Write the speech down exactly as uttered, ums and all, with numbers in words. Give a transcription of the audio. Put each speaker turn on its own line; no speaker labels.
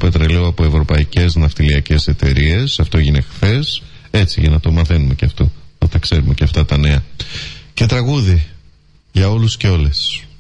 πετρελαίου από ευρωπαϊκές ναυτιλιακές εταιρείες. Αυτό έγινε χθες. Έτσι, για να το μαθαίνουμε και αυτό, να τα ξέρουμε και αυτά τα νέα. Και τραγούδι για όλους και όλες.